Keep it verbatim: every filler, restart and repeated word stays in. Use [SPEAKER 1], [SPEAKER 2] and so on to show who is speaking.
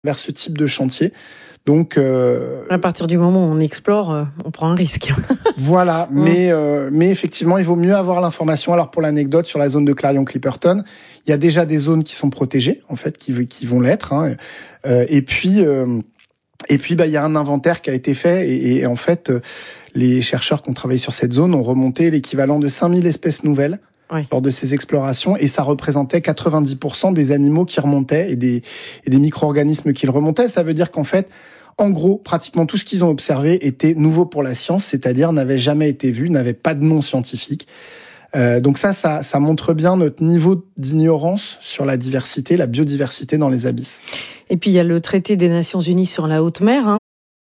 [SPEAKER 1] vers ce type de chantier. Donc, euh,
[SPEAKER 2] à partir du moment où on explore, euh, on prend un risque.
[SPEAKER 1] Voilà, mmh. mais euh, mais effectivement, il vaut mieux avoir l'information. Alors pour l'anecdote, sur la zone de Clarion-Clipperton, il y a déjà des zones qui sont protégées, en fait, qui qui vont l'être. Hein. Euh, et puis euh, et puis bah il y a un inventaire qui a été fait et, et en fait, euh, les chercheurs qui ont travaillé sur cette zone ont remonté l'équivalent de cinq mille espèces nouvelles. Oui. Lors de ces explorations, et ça représentait quatre-vingt-dix pour cent des animaux qui remontaient et des, et des micro-organismes qui remontaient. Ça veut dire qu'en fait, en gros, pratiquement tout ce qu'ils ont observé était nouveau pour la science, c'est-à-dire n'avait jamais été vu, n'avait pas de nom scientifique. Euh, donc ça, ça, ça montre bien notre niveau d'ignorance sur la diversité, la biodiversité dans les abysses.
[SPEAKER 2] Et puis il y a le traité des Nations Unies sur la haute mer, hein,